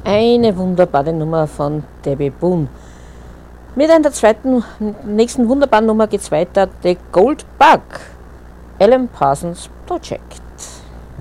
Eine wunderbare Nummer von Debbie Boone. Mit einer nächsten wunderbaren Nummer geht's weiter. The Gold Bug, Alan Parsons Project.